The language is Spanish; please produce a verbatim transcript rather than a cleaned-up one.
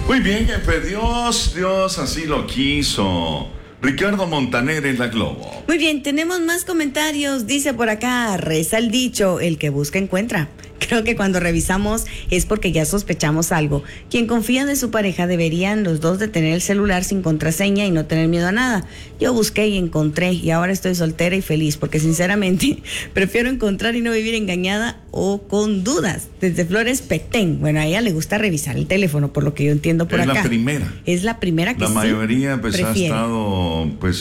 Muy bien, pues Dios, Dios así lo quiso. Ricardo Montaner en La Globo. Muy bien, tenemos más comentarios. Dice por acá, reza el dicho, el que busca encuentra. Creo que cuando revisamos es porque ya sospechamos algo. Quien confía de su pareja deberían los dos de tener el celular sin contraseña y no tener miedo a nada. Yo busqué y encontré y ahora estoy soltera y feliz porque sinceramente prefiero encontrar y no vivir engañada o con dudas. Desde Flores Petén. Bueno, a ella le gusta revisar el teléfono por lo que yo entiendo por es acá. Es la primera. Es la primera que La sí mayoría pues prefiere. ha estado pues